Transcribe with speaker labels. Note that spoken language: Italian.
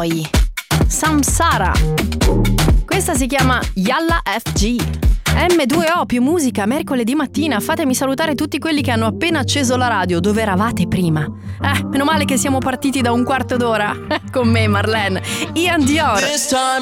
Speaker 1: poi Samsara. Questa si chiama Yalla FG. M2O più musica, mercoledì mattina. Fatemi salutare tutti quelli che hanno appena acceso la radio. Dove eravate prima? Meno male che siamo partiti da un quarto d'ora. Con me, Marlene. Ian Dior.